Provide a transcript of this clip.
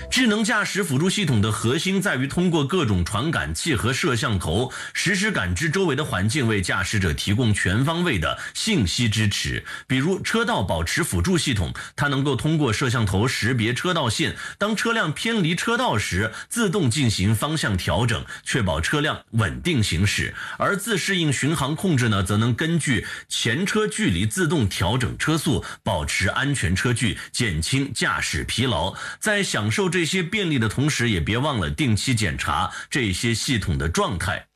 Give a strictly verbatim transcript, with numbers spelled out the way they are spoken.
智能驾驶辅助系统的核心在于通过各种传感器和摄像头实时感知周围的环境，为驾驶者提供全方位的信息支持。比如车道保持辅助系统，它能够通过摄像头识别车道线，当车辆偏离车道时，自动进行方向调整，确保车辆稳定行驶。而自适应巡航控制呢，则能根据前车距离自动调整车速，保持安全车距，减轻驾驶疲劳。在享受这些便利的同时，也别忘了定期检查这些系统的状态